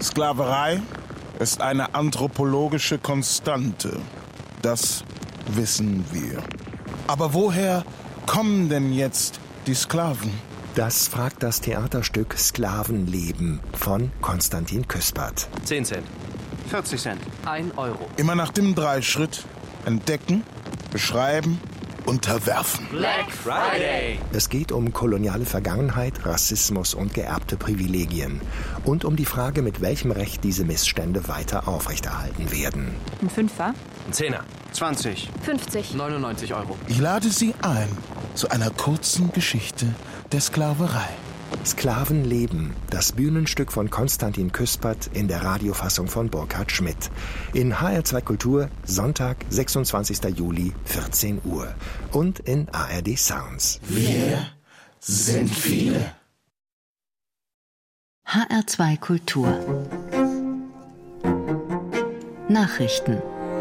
Sklaverei ist eine anthropologische Konstante. Das wissen wir. Aber woher kommen denn jetzt die Sklaven? Das fragt das Theaterstück Sklavenleben von Konstantin Küspert. 10 Cent. 40 Cent. 1 Euro. Immer nach dem Dreischritt: entdecken, beschreiben, unterwerfen. Black Friday! Es geht um koloniale Vergangenheit, Rassismus und geerbte Privilegien. Und um die Frage, mit welchem Recht diese Missstände weiter aufrechterhalten werden. Ein Fünfer? Ein Zehner. 20. 50. 99 Euro. Ich lade Sie ein zu einer kurzen Geschichte der Sklaverei. Sklavenleben, das Bühnenstück von Konstantin Küspert in der Radiofassung von Burkhard Schmidt. In HR2 Kultur, Sonntag, 26. Juli, 14 Uhr. Und in ARD Sounds. Wir sind viele. HR2 Kultur. Nachrichten.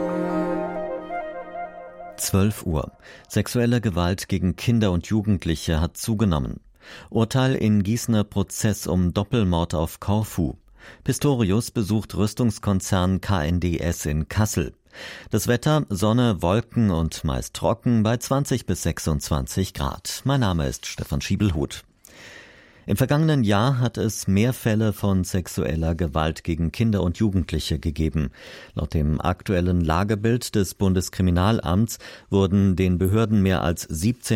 12 Uhr. Sexuelle Gewalt gegen Kinder und Jugendliche hat zugenommen. Urteil in Gießener Prozess um Doppelmord auf Korfu. Pistorius besucht Rüstungskonzern KNDS in Kassel. Das Wetter: Sonne, Wolken und meist trocken bei 20 bis 26 Grad. Mein Name ist Stefan Schiebelhuth. Im vergangenen Jahr hat es mehr Fälle von sexueller Gewalt gegen Kinder und Jugendliche gegeben. Laut dem aktuellen Lagebild des Bundeskriminalamts wurden den Behörden mehr als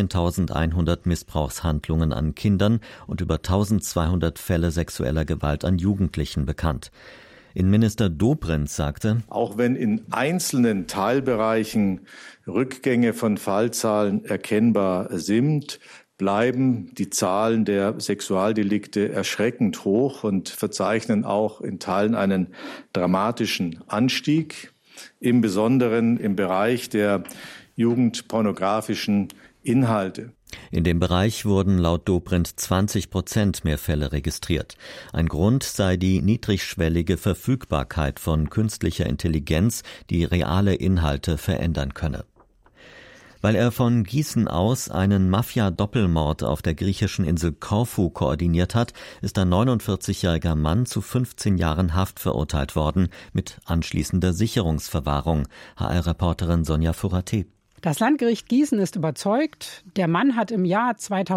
17.100 Missbrauchshandlungen an Kindern und über 1.200 Fälle sexueller Gewalt an Jugendlichen bekannt. Innenminister Dobrindt sagte: Auch wenn in einzelnen Teilbereichen Rückgänge von Fallzahlen erkennbar sind, bleiben die Zahlen der Sexualdelikte erschreckend hoch und verzeichnen auch in Teilen einen dramatischen Anstieg, im Besonderen im Bereich der jugendpornografischen Inhalte. In dem Bereich wurden laut Dobrindt 20% mehr Fälle registriert. Ein Grund sei die niedrigschwellige Verfügbarkeit von künstlicher Intelligenz, die reale Inhalte verändern könne. Weil er von Gießen aus einen Mafia-Doppelmord auf der griechischen Insel Korfu koordiniert hat, ist ein 49-jähriger Mann zu 15 Jahren Haft verurteilt worden, mit anschließender Sicherungsverwahrung. HR-Reporterin Sonja Furaté. Das Landgericht Gießen ist überzeugt, der Mann hat im Jahr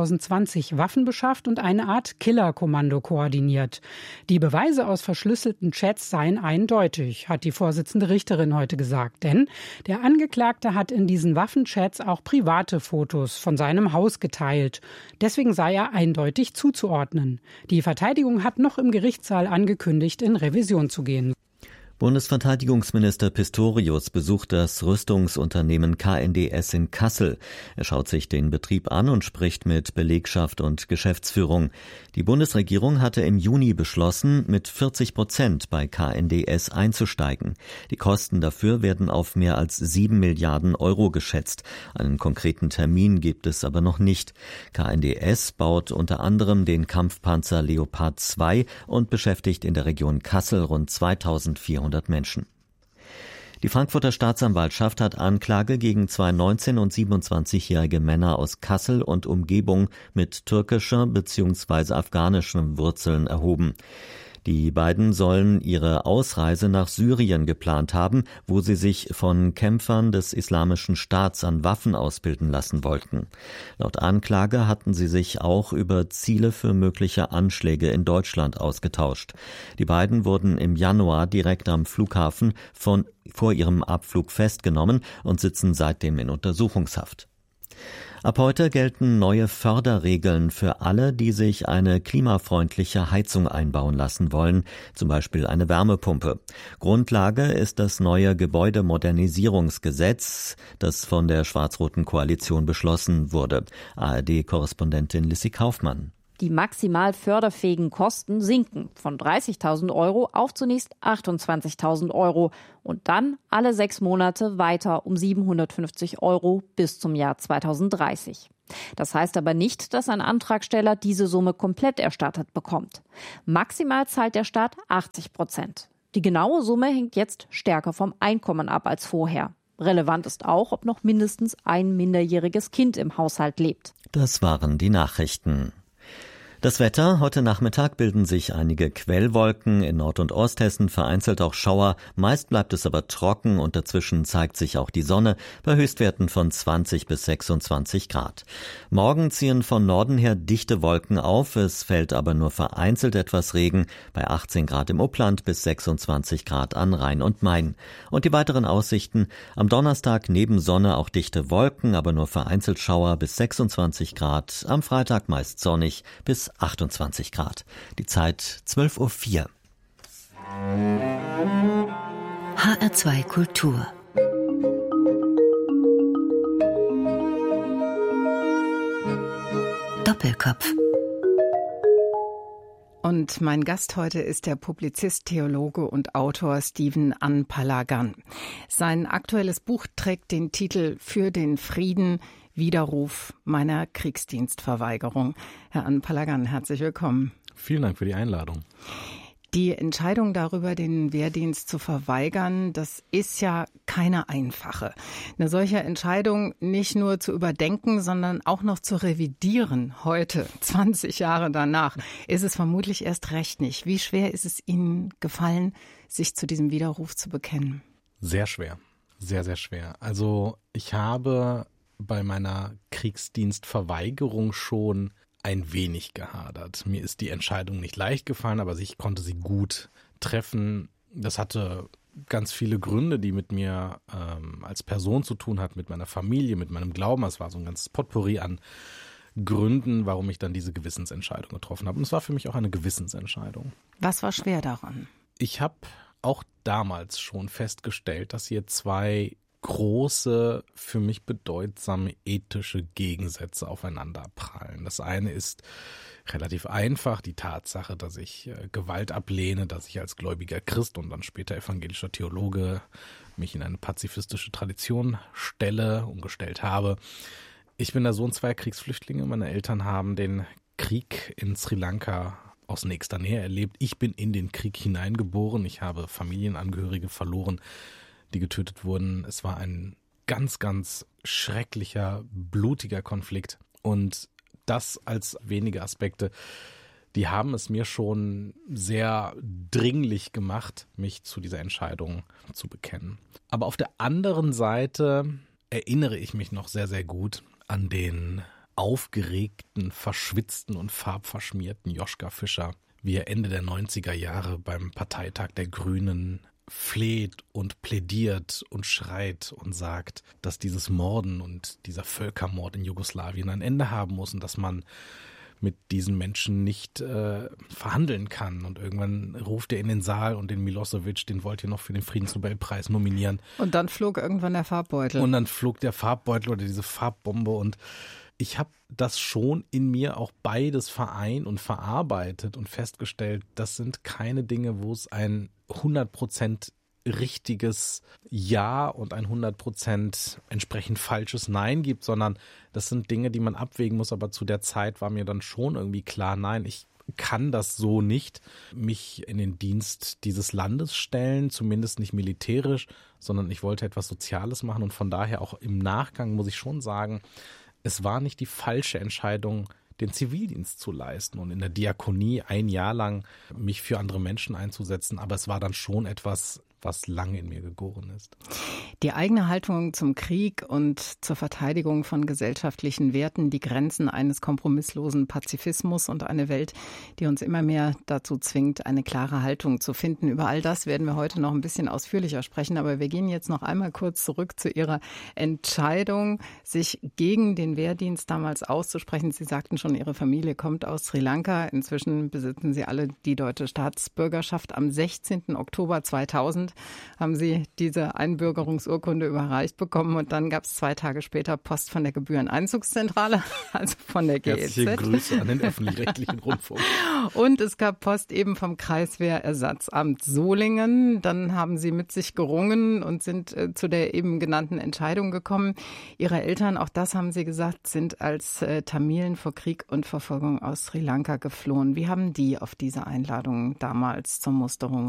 2020 Waffen beschafft und eine Art Killerkommando koordiniert. Die Beweise aus verschlüsselten Chats seien eindeutig, hat die Vorsitzende Richterin heute gesagt. Denn der Angeklagte hat in diesen Waffenchats auch private Fotos von seinem Haus geteilt. Deswegen sei er eindeutig zuzuordnen. Die Verteidigung hat noch im Gerichtssaal angekündigt, in Revision zu gehen. Bundesverteidigungsminister Pistorius besucht das Rüstungsunternehmen KNDS in Kassel. Er schaut sich den Betrieb an und spricht mit Belegschaft und Geschäftsführung. Die Bundesregierung hatte im Juni beschlossen, mit 40% bei KNDS einzusteigen. Die Kosten dafür werden auf mehr als 7 Milliarden Euro geschätzt. Einen konkreten Termin gibt es aber noch nicht. KNDS baut unter anderem den Kampfpanzer Leopard 2 und beschäftigt in der Region Kassel rund 2400 Menschen. Die Frankfurter Staatsanwaltschaft hat Anklage gegen zwei 19- und 27-jährige Männer aus Kassel und Umgebung mit türkischer bzw. afghanischen Wurzeln erhoben. Die beiden sollen ihre Ausreise nach Syrien geplant haben, wo sie sich von Kämpfern des Islamischen Staats an Waffen ausbilden lassen wollten. Laut Anklage hatten sie sich auch über Ziele für mögliche Anschläge in Deutschland ausgetauscht. Die beiden wurden im Januar direkt am Flughafen vor ihrem Abflug festgenommen und sitzen seitdem in Untersuchungshaft. Ab heute gelten neue Förderregeln für alle, die sich eine klimafreundliche Heizung einbauen lassen wollen, zum Beispiel eine Wärmepumpe. Grundlage ist das neue Gebäudemodernisierungsgesetz, das von der schwarz-roten Koalition beschlossen wurde. ARD-Korrespondentin Lissy Kaufmann. Die maximal förderfähigen Kosten sinken von 30.000 Euro auf zunächst 28.000 Euro und dann alle 6 Monate weiter um 750 Euro bis zum Jahr 2030. Das heißt aber nicht, dass ein Antragsteller diese Summe komplett erstattet bekommt. Maximal zahlt der Staat 80%. Die genaue Summe hängt jetzt stärker vom Einkommen ab als vorher. Relevant ist auch, ob noch mindestens ein minderjähriges Kind im Haushalt lebt. Das waren die Nachrichten. Das Wetter: Heute Nachmittag bilden sich einige Quellwolken, in Nord- und Osthessen vereinzelt auch Schauer, meist bleibt es aber trocken und dazwischen zeigt sich auch die Sonne bei Höchstwerten von 20 bis 26 Grad. Morgen ziehen von Norden her dichte Wolken auf, es fällt aber nur vereinzelt etwas Regen, bei 18 Grad im Upland bis 26 Grad an Rhein und Main. Und die weiteren Aussichten: am Donnerstag neben Sonne auch dichte Wolken, aber nur vereinzelt Schauer bis 26 Grad, am Freitag meist sonnig bis 28 Grad. Die Zeit 12:04 Uhr. HR2 Kultur. Doppelkopf. Und mein Gast heute ist der Publizist, Theologe und Autor Stephen An-Palagan. Sein aktuelles Buch trägt den Titel »Für den Frieden. Widerruf meiner Kriegsdienstverweigerung«. Herr An-Palagan, herzlich willkommen. Vielen Dank für die Einladung. Die Entscheidung darüber, den Wehrdienst zu verweigern, das ist ja keine einfache. Eine solche Entscheidung nicht nur zu überdenken, sondern auch noch zu revidieren, heute, 20 Jahre danach, ist es vermutlich erst recht nicht. Wie schwer ist es Ihnen gefallen, sich zu diesem Widerruf zu bekennen? Sehr schwer, sehr, sehr schwer. Also ich habe bei meiner Kriegsdienstverweigerung schon ein wenig gehadert. Mir ist die Entscheidung nicht leicht gefallen, aber ich konnte sie gut treffen. Das hatte ganz viele Gründe, die mit mir als Person zu tun hat, mit meiner Familie, mit meinem Glauben. Es war so ein ganzes Potpourri an Gründen, warum ich dann diese Gewissensentscheidung getroffen habe. Und es war für mich auch eine Gewissensentscheidung. Was war schwer daran? Ich habe auch damals schon festgestellt, dass hier zwei große, für mich bedeutsame ethische Gegensätze aufeinander prallen. Das eine ist relativ einfach, die Tatsache, dass ich Gewalt ablehne, dass ich als gläubiger Christ und dann später evangelischer Theologe mich in eine pazifistische Tradition stelle und gestellt habe. Ich bin der Sohn zweier Kriegsflüchtlinge. Meine Eltern haben den Krieg in Sri Lanka aus nächster Nähe erlebt. Ich bin in den Krieg hineingeboren. Ich habe Familienangehörige verloren, die getötet wurden. Es war ein ganz, ganz schrecklicher, blutiger Konflikt. Und das als wenige Aspekte, die haben es mir schon sehr dringlich gemacht, mich zu dieser Entscheidung zu bekennen. Aber auf der anderen Seite erinnere ich mich noch sehr, sehr gut an den aufgeregten, verschwitzten und farbverschmierten Joschka Fischer, wie er Ende der 90er Jahre beim Parteitag der Grünen fleht und plädiert und schreit und sagt, dass dieses Morden und dieser Völkermord in Jugoslawien ein Ende haben muss und dass man mit diesen Menschen nicht verhandeln kann. Und irgendwann ruft er in den Saal und den Milosevic, den wollt ihr noch für den Friedensnobelpreis nominieren. Und dann flog irgendwann der Farbbeutel. Und dann flog der Farbbeutel oder diese Farbbombe. Und ich habe das schon in mir auch beides vereint und verarbeitet und festgestellt, das sind keine Dinge, wo es ein 100% richtiges Ja und ein 100% entsprechend falsches Nein gibt, sondern das sind Dinge, die man abwägen muss. Aber zu der Zeit war mir dann schon irgendwie klar, nein, ich kann das so nicht, mich in den Dienst dieses Landes stellen, zumindest nicht militärisch, sondern ich wollte etwas Soziales machen. Und von daher auch im Nachgang muss ich schon sagen, es war nicht die falsche Entscheidung, den Zivildienst zu leisten und in der Diakonie ein Jahr lang mich für andere Menschen einzusetzen. Aber es war dann schon etwas, was lange in mir gegoren ist. Die eigene Haltung zum Krieg und zur Verteidigung von gesellschaftlichen Werten, die Grenzen eines kompromisslosen Pazifismus und eine Welt, die uns immer mehr dazu zwingt, eine klare Haltung zu finden. Über all das werden wir heute noch ein bisschen ausführlicher sprechen, aber wir gehen jetzt noch einmal kurz zurück zu Ihrer Entscheidung, sich gegen den Wehrdienst damals auszusprechen. Sie sagten schon, Ihre Familie kommt aus Sri Lanka. Inzwischen besitzen Sie alle die deutsche Staatsbürgerschaft. Am 16. Oktober 2000 haben Sie diese Einbürgerungsurkunde überreicht bekommen und dann gab es 2 Tage später Post von der Gebühreneinzugszentrale, also von der GEZ. Herzliche Grüße an den öffentlich-rechtlichen Rundfunk. Und es gab Post eben vom Kreiswehrersatzamt Solingen. Dann haben Sie mit sich gerungen und sind zu der eben genannten Entscheidung gekommen. Ihre Eltern, auch das haben Sie gesagt, sind als Tamilen vor Krieg und Verfolgung aus Sri Lanka geflohen. Wie haben die auf diese Einladung damals zur Musterung